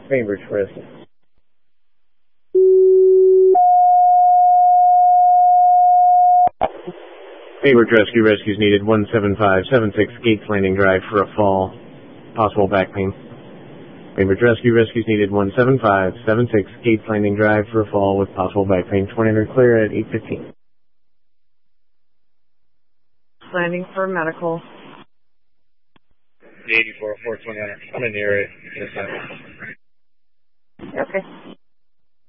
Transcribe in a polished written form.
Bainbridge Rescue. Bainbridge Rescue. Rescues needed 17576 Gates Landing Drive for a fall. Possible back pain. Bainbridge Rescue. Rescues needed 17576 Gates Landing Drive for a fall with possible back pain. 2000 clear at 8:15. Landing for medical. 84 420. I'm in the area. Okay.